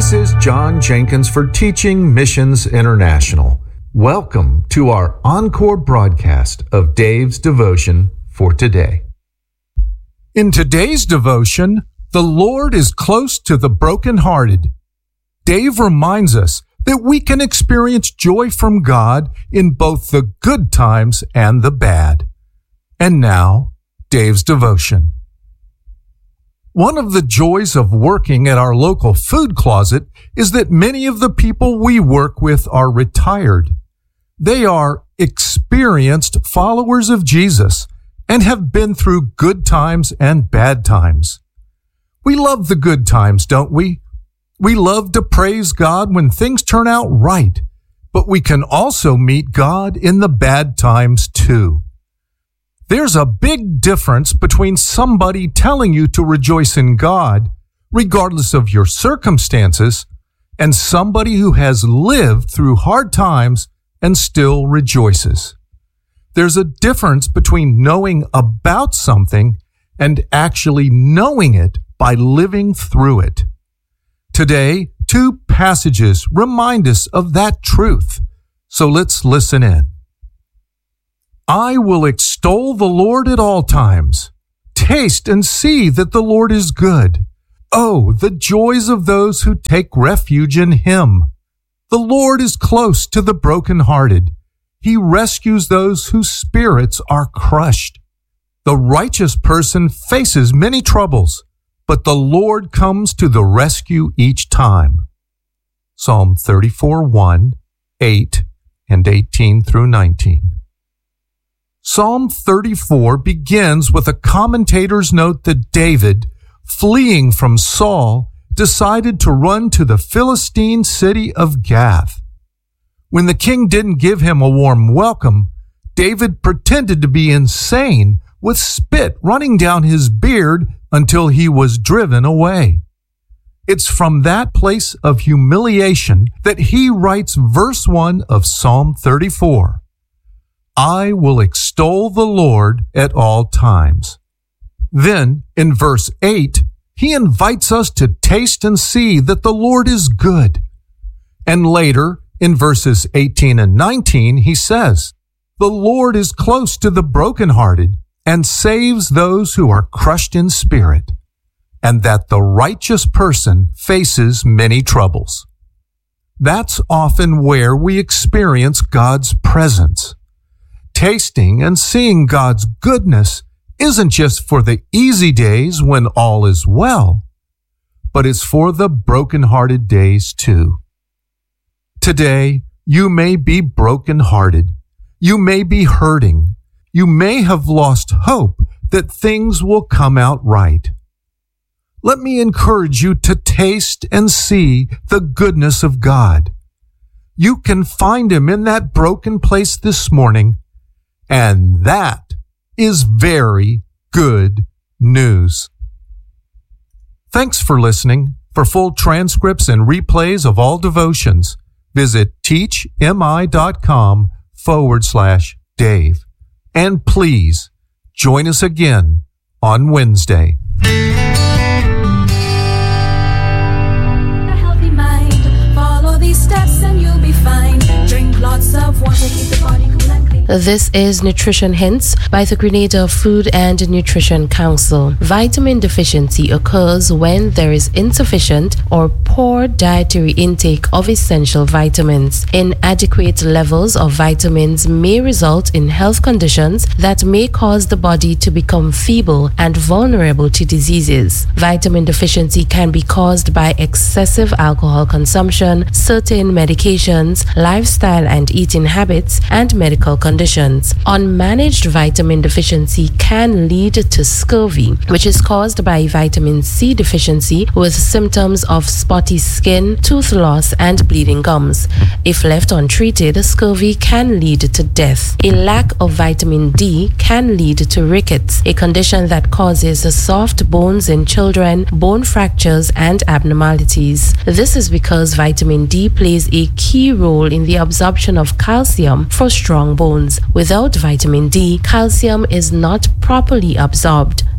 This is John Jenkins for Teaching Missions International. Welcome to our encore broadcast of Dave's Devotion for today. In today's devotion, the Lord is close to the brokenhearted. Dave reminds us that we can experience joy from God in both the good times and the bad. And now, Dave's devotion. One of the joys of working at our local food closet is that many of the people we work with are retired. They are experienced followers of Jesus and have been through good times and bad times. We love the good times, don't we? We love to praise God when things turn out right, but we can also meet God in the bad times too. There's a big difference between somebody telling you to rejoice in God, regardless of your circumstances, and somebody who has lived through hard times and still rejoices. There's a difference between knowing about something and actually knowing it by living through it. Today, two passages remind us of that truth, so let's listen in. I will extol the Lord at all times. Taste and see that the Lord is good. Oh, the joys of those who take refuge in Him. The Lord is close to the brokenhearted. He rescues those whose spirits are crushed. The righteous person faces many troubles, but the Lord comes to the rescue each time. Psalm 34:1, 8, and 18 through 19. Psalm 34 begins with a commentator's note that David, fleeing from Saul, decided to run to the Philistine city of Gath. When the king didn't give him a warm welcome, David pretended to be insane with spit running down his beard until he was driven away. It's from that place of humiliation that he writes verse 1 of Psalm 34. I will extol the Lord at all times. Then, in verse 8, he invites us to taste and see that the Lord is good. And later, in verses 18 and 19, he says, the Lord is close to the brokenhearted and saves those who are crushed in spirit, and that the righteous person faces many troubles. That's often where we experience God's presence. Tasting and seeing God's goodness isn't just for the easy days when all is well, but it's for the broken-hearted days too. Today, you may be broken-hearted. You may be hurting. You may have lost hope that things will come out right. Let me encourage you to taste and see the goodness of God. You can find Him in that broken place this morning, and that is very good news. Thanks for listening. For full transcripts and replays of all devotions, visit teachmi.com/Dave. And please join us again on Wednesday. A healthy mind. Follow these steps and you'll be fine. Drink lots of water, keep the body cool and clean. This is Nutrition Hints by the Grenada Food and Nutrition Council. Vitamin deficiency occurs when there is insufficient or poor dietary intake of essential vitamins. Inadequate levels of vitamins may result in health conditions that may cause the body to become feeble and vulnerable to diseases. Vitamin deficiency can be caused by excessive alcohol consumption, certain medications, lifestyle and eating habits, and medical conditions. Unmanaged vitamin deficiency can lead to scurvy, which is caused by vitamin C deficiency with symptoms of spotty skin, tooth loss, and bleeding gums. If left untreated, scurvy can lead to death. A lack of vitamin D can lead to rickets, a condition that causes soft bones in children, bone fractures, and abnormalities. This is because vitamin D plays a key role in the absorption of calcium for strong bones. Without vitamin D, calcium is not properly absorbed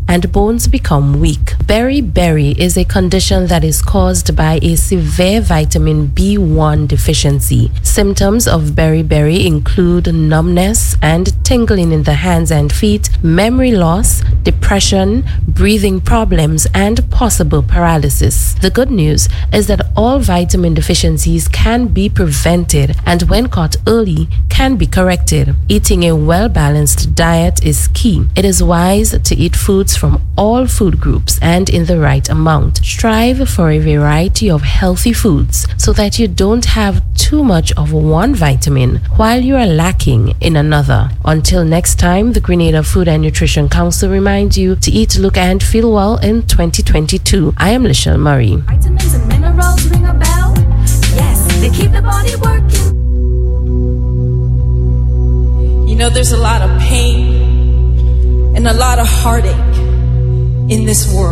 and bones become weak. Beriberi is a condition that is caused by a severe vitamin B1 deficiency. Symptoms of beriberi include numbness and tingling in the hands and feet, memory loss, depression, breathing problems, and possible paralysis. The good news is that all vitamin deficiencies can be prevented and when caught early can be corrected. Eating a well-balanced diet is key. It is wise to eat foods from all food groups and in the right amount. Strive for a variety of healthy foods so that you don't have too much of one vitamin while you are lacking in another. Until next time, the Grenada Food and Nutrition Council reminds you to eat, look, and feel well in 2022. I am Lishelle Murray. Vitamins and minerals ring a bell. Yes, they keep the body working. You know, there's a lot of pain and a lot of heartache in this world.